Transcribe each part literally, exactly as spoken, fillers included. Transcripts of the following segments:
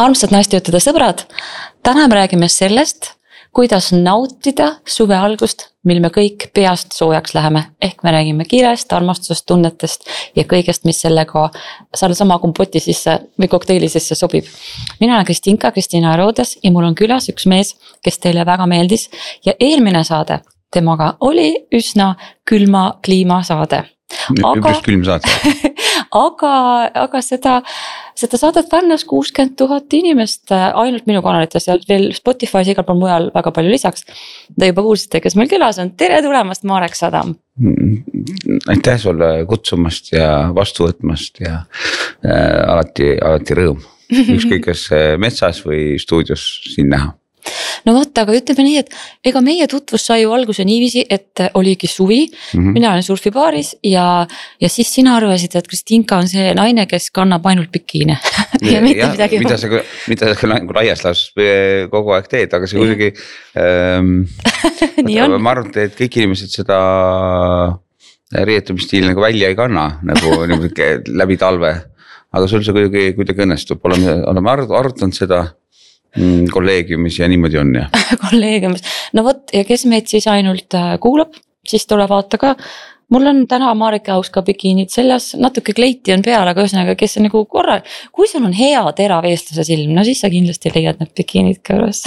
Armsad naistöötada sõbrad, täna me räägime sellest, kuidas nautida suve algust, mil me kõik peast soojaks läheme. Ehk me räägime kirest, armastusest, tunnetest ja kõigest, mis sellega saada sama kompoti sisse või kokteili sisse sobib. Mina olen Kristinka, Kristina Roodes ja mul on külas üks mees, kes teile väga meeldis ja eelmine saade temaga oli üsna külma kliima saade. Aga, külm saade. aga, aga seda, seda saadet vännas kuuskümmend tuhat inimest ainult minu kanalites ja veel Spotify's igal pool mujal väga palju lisaks. Te juba kuulsite, kes meil külas on. Tere tulemast, Marek Sadam. Aitäh sulle kutsumast ja vastu võtmast ja äh, alati, alati rõõm. Ükskõik kas metsas või stuudios siin näha. No vot, aga ütleme nii, et ega meie tutvus sai ju alguse niiviisi, et oligi suvi, mm-hmm. mina olen surfibaaris ja, ja siis sina arvasid, et Kristinka on see naine, kes kannab ainult bikiine. ja, ja, ja mida sa, mida sa nagu laias laas kogu aeg teed, aga see kuidagi ähm, ma arvan, et kõik inimesed seda riietumisstiili nagu välja ei kanna nagu läbi talve, aga sul see kuidagi, kuidagi õnnestub, oleme, oleme arutanud seda kolleegiumis ja niimoodi on ja. kolleegiumis, no vot ja kes meid siis ainult kuulab, siis tule vaata ka. Mul on täna Marika Aus ka bikiinid seljas, natuke kleiti on peal, aga ühesõnaga, kes on nagu korra, kui sul on hea terav eestlase silm, no siis sa kindlasti leiad need bikiinid ka üles.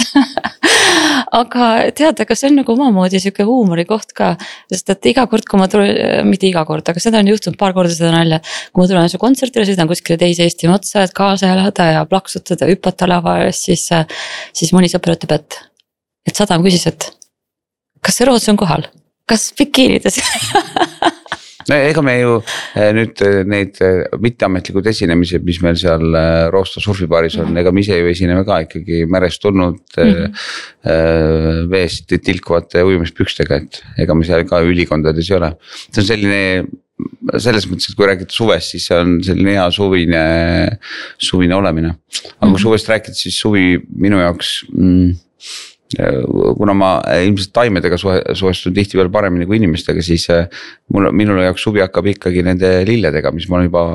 aga tead, aga see on nagu omamoodi siuke huumori koht ka, sest et iga kord, kui ma tulen, mitte iga kord, aga seda on juhtunud paar korda seda nalja, kui ma tulen su kontsertile, sõidan kuskile teise Eesti otsa, et kaasa elada ja plaksutada, hüpata lava ja siis, siis mõni sõber ütleb, et, et Sadam küsis, et kas see Roots on kohal? Kas bikiinides? no ega me ju nüüd neid mitteametlikud esinemised, mis meil seal Roosta surfibaaris on, mm-hmm. ega me ise ju esineme ka ikkagi märest tulnud mm-hmm. veest tilkuvate ujumispükstega, et ega me seal ka ülikondades ei ole. See on selline, selles mõttes, et kui räägida suvest, siis see on selline hea suvine, suvine olemine. Aga kui mm-hmm. suvest rääkida, siis suvi minu jaoks... Mm, kuna ma ilmselt taimedega suhestun tihti veel paremini kui inimestega, siis mul, minul jaoks suvi hakkab ikkagi nende lilledega, mis ma olen juba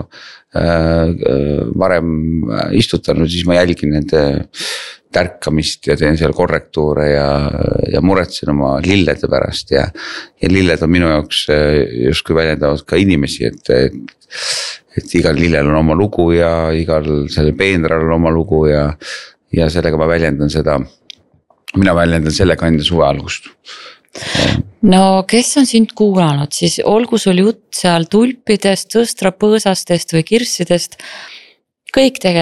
äh, varem istutanud, siis ma jälgin nende tärkamist ja teen seal korrektuure ja, ja muretsen oma lillede pärast ja, ja lilled on minu jaoks justkui väljendavad ka inimesi, et, et, et igal lillel on oma lugu ja igal sellel peenral on oma lugu ja, ja sellega ma väljendan seda mina väljendan sellega enda suve algust. No kes on sind kuulanud, siis olgu sul jutt seal tulpidest, tõstrapõõsastest või kirssidest, kõik tegelikult